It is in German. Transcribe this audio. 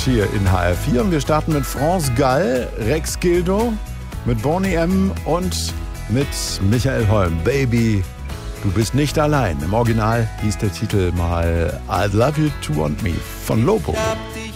hier in HR4. Und wir starten mit France Gall, Rex Gildo, mit Boney M. und mit Michael Holm. Baby, du bist nicht allein. Im Original hieß der Titel mal I Love You To Want Me von Lobo. Ich hab dich